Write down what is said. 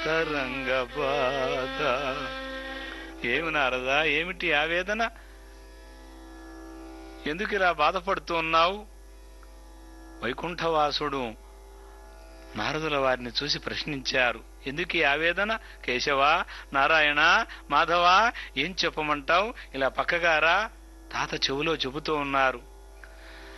తరంగ బాధ. ఏమి నారదా, ఏమిటి ఆవేదన? ఎందుకు ఇలా బాధపడుతూ ఉన్నావు? వైకుంఠవాసుడు నారదుల వారిని చూసి ప్రశ్నించారు. ఎందుకు ఈ ఆవేదన? కేశవ, నారాయణ, మాధవ, ఏం చెప్పమంటావు? ఇలా పక్కగారా తాత చెవులో చెబుతూ ఉన్నారు.